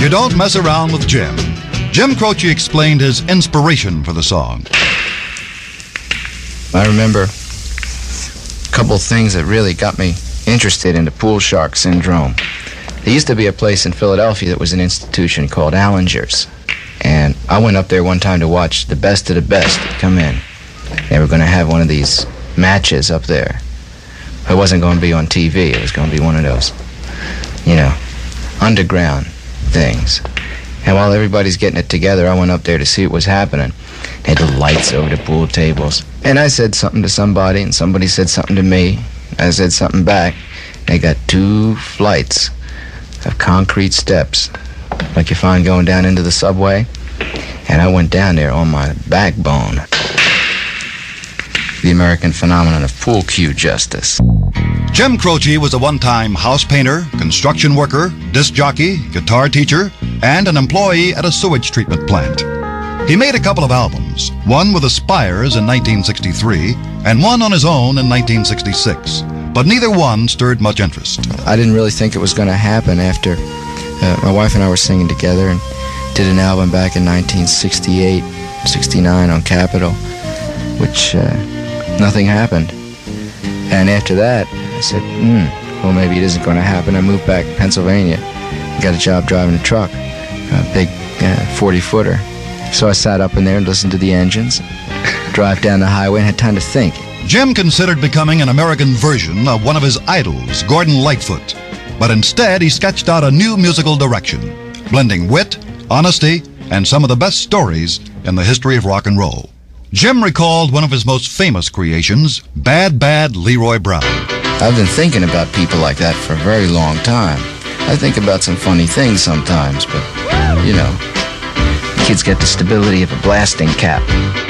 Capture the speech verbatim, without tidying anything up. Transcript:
don't mess around with Jim. Jim Croce explained his inspiration for the song. I remember a couple things that really got me interested in the pool shark syndrome. There used to be a place in Philadelphia that was an institution called Allinger's. And I went up there one time to watch the best of the best come in. They were going to have one of these matches up there. It wasn't going to be on T V. It was going to be one of those, you know, underground things. And while everybody's getting it together, I went up there to see what was happening. They had the lights over the pool tables. And I said something to somebody, and somebody said something to me. I said something back. They got two flights of concrete steps, like you find going down into the subway. And I went down there on my backbone. The American phenomenon of pool cue justice. Jim Croce was a one-time house painter, construction worker, disc jockey, guitar teacher, and an employee at a sewage treatment plant. He made a couple of albums, one with the Spires in nineteen sixty-three and one on his own in nineteen sixty-six, but neither one stirred much interest. I didn't really think it was going to happen after uh, my wife and I were singing together and did an album back in nineteen sixty-eight, sixty-nine on Capitol, which uh, nothing happened. And after that, I said, hmm, well, maybe it isn't going to happen. I moved back to Pennsylvania, got a job driving a truck, a big forty-footer. Uh, so I sat up in there and listened to the engines, drive down the highway, and had time to think. Jim considered becoming an American version of one of his idols, Gordon Lightfoot. But instead, he sketched out a new musical direction, blending wit, honesty, and some of the best stories in the history of rock and roll. Jim recalled one of his most famous creations, Bad Bad Leroy Brown. I've been thinking about people like that for a very long time. I think about some funny things sometimes, but, you know, kids get the stability of a blasting cap.